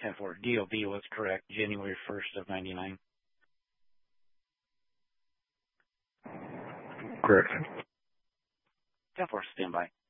10-4. DOB was correct, January 1st of 99. Correct. 10-4, stand by.